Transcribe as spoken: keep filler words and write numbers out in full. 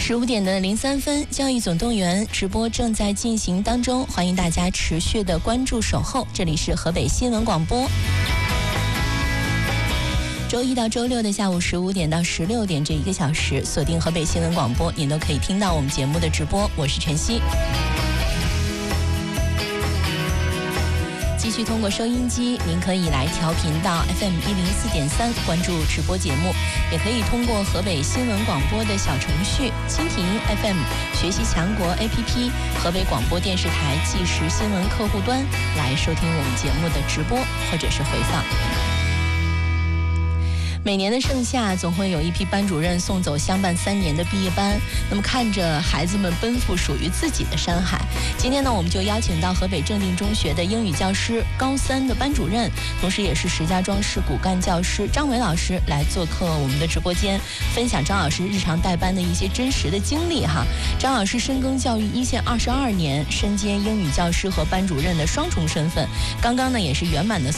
十五点的零三分，教育总动员直播正在进行当中，欢迎大家持续的关注守候。这里是河北新闻广播。周一到周六的下午十五点到十六点这一个小时，锁定河北新闻广播，您都可以听到我们节目的直播。我是晨曦。继续通过收音机，您可以来调频到 F M 一零四点三，关注直播节目，也可以通过河北新闻广播的小程序蜻蜓 F M、学习强国 A P P、河北广播电视台即时新闻客户端来收听我们节目的直播或者是回放。每年的盛夏，总会有一批班主任送走相伴三年的毕业班，那么看着孩子们奔赴属于自己的山海。今天呢，我们就邀请到河北正定中学的英语教师，高三的班主任，同时也是石家庄市骨干教师张伟老师来做客我们的直播间，分享张老师日常带班的一些真实的经历哈。张老师深耕教育一线二十二年，身兼英语教师和班主任的双重身份，刚刚呢也是圆满的